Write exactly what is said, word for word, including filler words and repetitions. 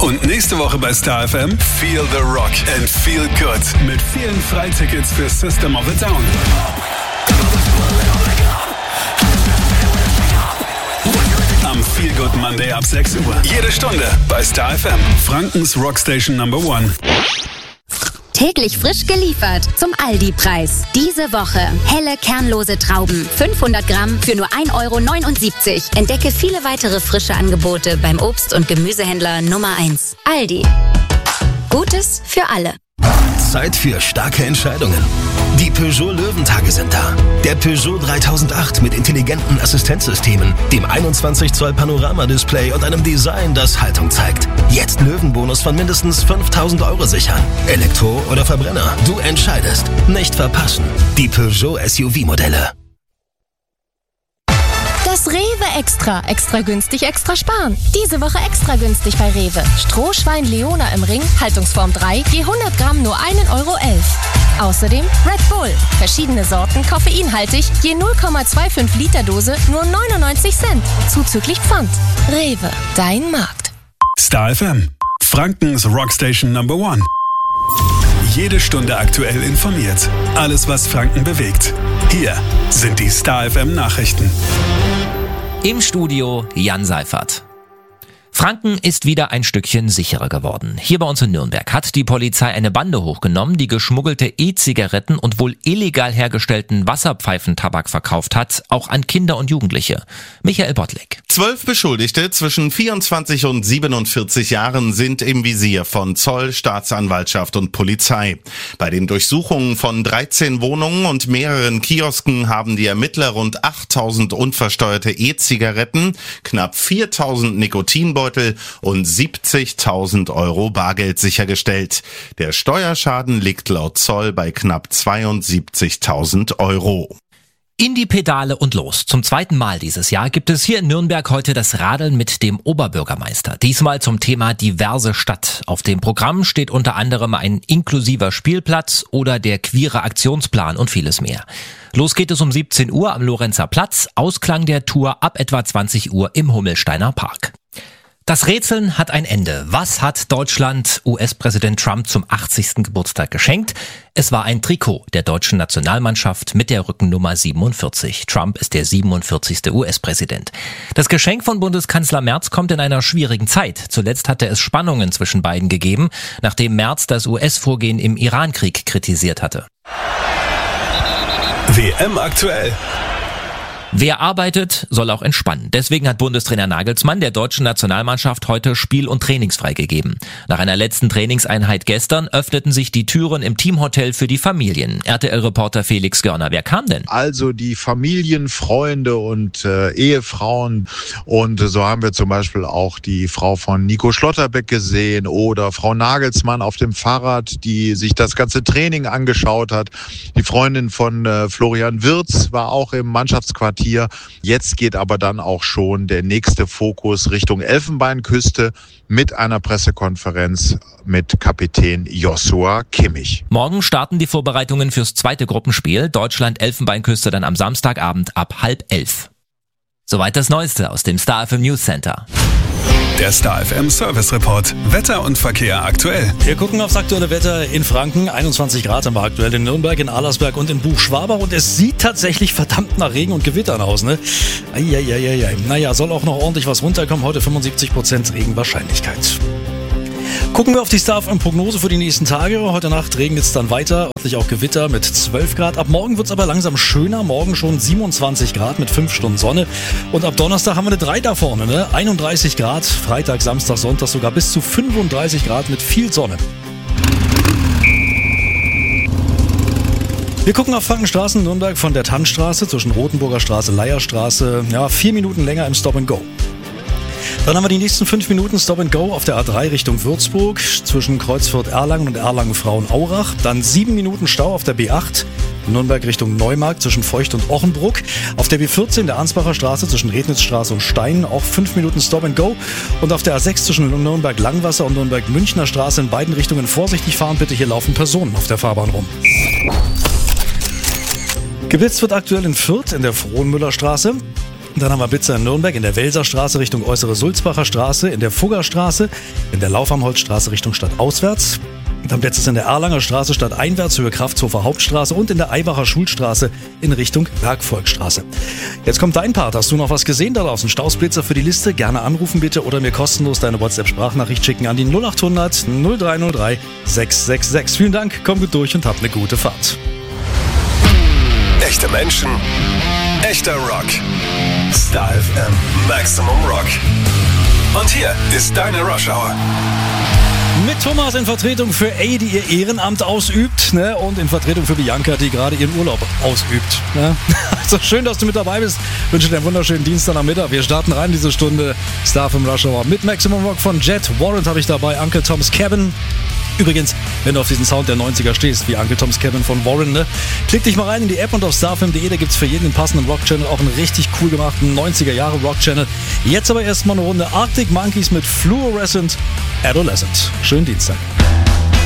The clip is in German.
Und nächste Woche bei Star F M Feel the Rock and Feel Good mit vielen Freitickets für System of a Down. Am Feel Good Monday ab sechs Uhr. Jede Stunde bei Star F M. Frankens Rockstation Number One. Täglich frisch geliefert zum Aldi-Preis. Diese Woche helle, kernlose Trauben. fünfhundert Gramm für nur ein Euro neunundsiebzig. Entdecke viele weitere frische Angebote beim Obst- und Gemüsehändler Nummer eins. Aldi. Gutes für alle. Zeit für starke Entscheidungen. Die Peugeot Löwentage sind da. Der Peugeot dreitausendacht mit intelligenten Assistenzsystemen, dem einundzwanzig Zoll Panorama-Display und einem Design, das Haltung zeigt. Jetzt Löwenbonus von mindestens fünftausend Euro sichern. Elektro oder Verbrenner, du entscheidest. Nicht verpassen. Die Peugeot S U V-Modelle. Das Rewe Extra. Extra günstig, extra sparen. Diese Woche extra günstig bei Rewe. Strohschwein Leona im Ring, Haltungsform drei, je hundert Gramm nur ein Euro elf. Außerdem Red Bull. Verschiedene Sorten, koffeinhaltig, je null Komma fünfundzwanzig Liter Dose, nur neunundneunzig Cent. Zuzüglich Pfand. Rewe, dein Markt. Star F M. Frankens Rockstation Number One. Jede Stunde aktuell informiert. Alles, was Franken bewegt. Hier sind die Star F M Nachrichten. Im Studio Jan Seifert. Franken ist wieder ein Stückchen sicherer geworden. Hier bei uns in Nürnberg hat die Polizei eine Bande hochgenommen, die geschmuggelte E-Zigaretten und wohl illegal hergestellten Wasserpfeifentabak verkauft hat, auch an Kinder und Jugendliche. Michael Bottleck. Zwölf Beschuldigte zwischen vierundzwanzig und siebenundvierzig Jahren sind im Visier von Zoll, Staatsanwaltschaft und Polizei. Bei den Durchsuchungen von dreizehn Wohnungen und mehreren Kiosken haben die Ermittler rund achttausend unversteuerte E-Zigaretten, knapp viertausend Nikotinbeutel und siebzigtausend Euro Bargeld sichergestellt. Der Steuerschaden liegt laut Zoll bei knapp zweiundsiebzigtausend Euro. In die Pedale und los. Zum zweiten Mal dieses Jahr gibt es hier in Nürnberg heute das Radeln mit dem Oberbürgermeister. Diesmal zum Thema diverse Stadt. Auf dem Programm steht unter anderem ein inklusiver Spielplatz oder der queere Aktionsplan und vieles mehr. Los geht es um siebzehn Uhr am Lorenzer Platz. Ausklang der Tour ab etwa zwanzig Uhr im Hummelsteiner Park. Das Rätseln hat ein Ende. Was hat Deutschland U S-Präsident Trump zum achtzigsten Geburtstag geschenkt? Es war ein Trikot der deutschen Nationalmannschaft mit der Rückennummer siebenundvierzig. Trump ist der siebenundvierzigste U S-Präsident. Das Geschenk von Bundeskanzler Merz kommt in einer schwierigen Zeit. Zuletzt hatte es Spannungen zwischen beiden gegeben, nachdem Merz das U S-Vorgehen im Iran-Krieg kritisiert hatte. W M aktuell. Wer arbeitet, soll auch entspannen. Deswegen hat Bundestrainer Nagelsmann der deutschen Nationalmannschaft heute spiel- und trainingsfrei gegeben. Nach einer letzten Trainingseinheit gestern öffneten sich die Türen im Teamhotel für die Familien. R T L-Reporter Felix Görner, wer kam denn? Also die Familien, Freunde und äh, Ehefrauen. Und äh, so haben wir zum Beispiel auch die Frau von Nico Schlotterbeck gesehen oder Frau Nagelsmann auf dem Fahrrad, die sich das ganze Training angeschaut hat. Die Freundin von äh, Florian Wirtz war auch im Mannschaftsquartier. Jetzt geht aber dann auch schon der nächste Fokus Richtung Elfenbeinküste mit einer Pressekonferenz mit Kapitän Joshua Kimmich. Morgen starten die Vorbereitungen fürs zweite Gruppenspiel. Deutschland-Elfenbeinküste dann am Samstagabend ab halb elf. Soweit das Neueste aus dem Star F M News Center. Der Star F M Service Report. Wetter und Verkehr aktuell. Wir gucken aufs aktuelle Wetter in Franken. einundzwanzig Grad haben wir aktuell in Nürnberg, in Allersberg und in Buchschwabach. Und es sieht tatsächlich verdammt nach Regen und Gewittern aus, ne? Eieieiei. Naja, soll auch noch ordentlich was runterkommen. Heute fünfundsiebzig Prozent Regenwahrscheinlichkeit. Gucken wir auf die Star F M-Prognose für die nächsten Tage. Heute Nacht regnet es dann weiter, ordentlich auch Gewitter mit zwölf Grad. Ab morgen wird es aber langsam schöner. Morgen schon siebenundzwanzig Grad mit fünf Stunden Sonne. Und ab Donnerstag haben wir eine drei da vorne, ne? einunddreißig Grad. Freitag, Samstag, Sonntag sogar bis zu fünfunddreißig Grad mit viel Sonne. Wir gucken auf Frankenstraßen, Nürnberg von der Tannstraße zwischen Rothenburger Straße, Leierstraße. Ja, vier Minuten länger im Stop and Go. Dann haben wir die nächsten fünf Minuten Stop and Go auf der A drei Richtung Würzburg zwischen Kreuzfurt-Erlangen und Erlangen-Frauenaurach. Dann sieben Minuten Stau auf der B acht Nürnberg Richtung Neumarkt zwischen Feucht und Ochenbruck. Auf der B vierzehn der Ansbacher Straße zwischen Rednitzstraße und Stein auch fünf Minuten Stop and Go. Und auf der A sechs zwischen Nürnberg-Langwasser und Nürnberg-Münchner Straße in beiden Richtungen vorsichtig fahren. Bitte, hier laufen Personen auf der Fahrbahn rum. Geblitzt wird aktuell in Fürth in der Frohnmüllerstraße. Dann haben wir Blitzer in Nürnberg in der Welserstraße Richtung Äußere Sulzbacher Straße, in der Fuggerstraße, in der Lauf-am-Holz-Straße Richtung Stadtauswärts. Dann Blitz ist in der Erlanger Straße stadteinwärts Höhe Kraftshofer Hauptstraße und in der Eibacher Schulstraße in Richtung Bergvolkstraße. Jetzt kommt dein Part. Hast du noch was gesehen da draußen? Stausblitzer für die Liste? Gerne anrufen bitte oder mir kostenlos deine WhatsApp-Sprachnachricht schicken an die null acht hundert null drei null drei sechs sechs sechs. Vielen Dank, komm gut durch und habt eine gute Fahrt. Echte Menschen, echter Rock. Star F M Maximum Rock. Und hier ist deine Rush Hour. Mit Thomas in Vertretung für A, die ihr Ehrenamt ausübt, ne? Und in Vertretung für Bianca, die gerade ihren Urlaub ausübt. Ne? Also schön, dass du mit dabei bist. Ich wünsche dir einen wunderschönen Dienstagnachmittag. Wir starten rein diese Stunde Star F M Rush Hour mit Maximum Rock von Jet. Warrant habe ich dabei, Uncle Tom's Cabin. Übrigens, wenn du auf diesen Sound der neunziger stehst, wie Uncle Tom's Cabin von Warren, ne? Klick dich mal rein in die App und auf starfm punkt de, da gibt's für jeden passenden Rock-Channel auch einen richtig cool gemachten neunziger-Jahre-Rock-Channel. Jetzt aber erstmal eine Runde Arctic Monkeys mit Fluorescent Adolescent. Schönen Dienstag.